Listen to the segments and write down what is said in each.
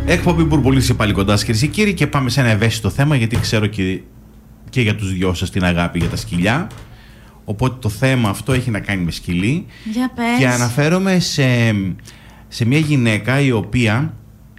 Εκπομπή Μπουρμπουλής πάλι κοντά, κυρίες και κύριοι, και πάμε σε ένα ευαίσθητο θέμα, γιατί ξέρω και για τους δυο σας την αγάπη για τα σκυλιά. Οπότε το θέμα αυτό έχει να κάνει με σκυλί. Για πες. Και αναφέρομαι σε μια γυναίκα η οποία,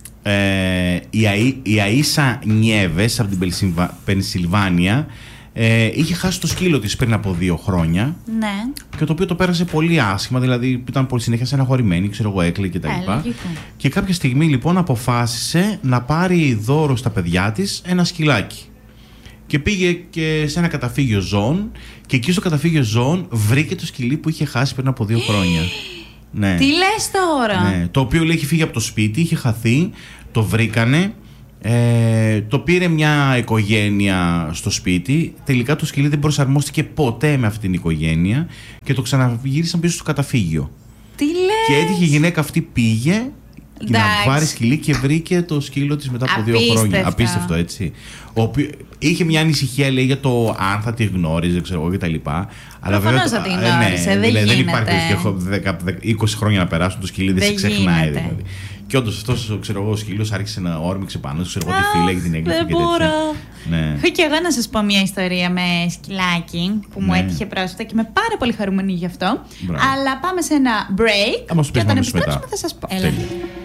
η Αΐσα Νιέβες από την Πενσιλβάνια, είχε χάσει το σκύλο της πριν από 2 χρόνια. Ναι. Και το οποίο το πέρασε πολύ άσχημα, δηλαδή ήταν πολύ συνέχεια στεναχωρημένη, ξέρω εγώ, έκλαιγε κτλ. Και κάποια στιγμή λοιπόν αποφάσισε να πάρει δώρο στα παιδιά της ένα σκυλάκι. Και πήγε και σε ένα καταφύγιο ζώων, και εκεί στο καταφύγιο ζώων βρήκε το σκυλί που είχε χάσει πριν από 2 χρόνια. Ναι. Τι λες τώρα? Ναι. Το οποίο λέει είχε φύγει από το σπίτι, είχε χαθεί, το βρήκανε. Το πήρε μια οικογένεια στο σπίτι. Τελικά το σκυλί δεν προσαρμόστηκε ποτέ με αυτήν την οικογένεια και το ξαναγύρισαν πίσω στο καταφύγιο. Τι λες? Και έτυχε η γυναίκα αυτή, πήγε να πάρει σκυλί και βρήκε το σκύλο της μετά από 2 χρόνια. Απίστευτο, έτσι. Είχε μια ανησυχία, λέει, για το αν θα τη γνώριζε, ξέρω εγώ, κτλ. Αλλά βέβαια. Θα τη γνώριζε, ναι, δεν υπάρχει 20 χρόνια να περάσουν, το σκυλί δεν σε ξεχνάει δηλαδή. Και όντως αυτός, ξέρω εγώ, ο σκύλος άρχισε να όρμηξε πάνω, ξέρω εγώ, τη φύλλα και την έκλεισε. Δεν μπορώ. Ναι. Έχω και εγώ να σας πω μια ιστορία με σκυλάκι που μου έτυχε πρόσφατα και είμαι πάρα πολύ χαρούμενη γι' αυτό. Μπράβο. Αλλά πάμε σε ένα break. Θα μας και όταν πεις επιστρέψουμε θα σας πω. Έλα.